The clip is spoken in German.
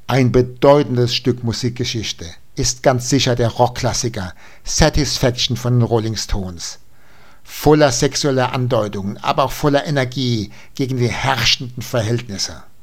Ein bedeutendes Stück Musikgeschichte ist ganz sicher der Rockklassiker Satisfaction von den Rolling Stones. Voller sexueller Andeutungen, aber auch voller Energie gegen die herrschenden Verhältnisse.